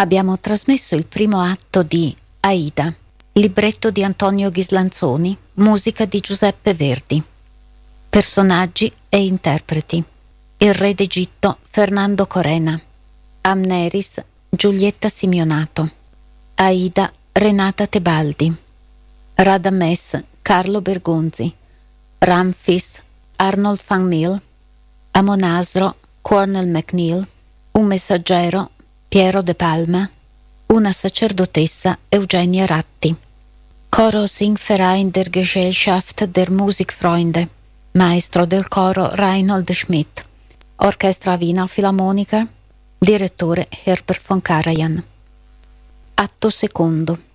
abbiamo trasmesso il primo atto di Aida, libretto di Antonio Ghislanzoni, musica di Giuseppe Verdi. Personaggi e interpreti: il re d'Egitto Fernando Corena, Amneris Giulietta Simionato, Aida Renata Tebaldi, Radames Carlo Bergonzi, Ramfis Arnold van Mil, Amonasro Cornel MacNeil, un messaggero Piero De Palma, una sacerdotessa Eugenia Ratti. Coro Singverein der Gesellschaft der Musikfreunde, maestro del coro Reinhold Schmidt, Orchestra Wiener Philharmoniker, direttore Herbert von Karajan. Atto secondo.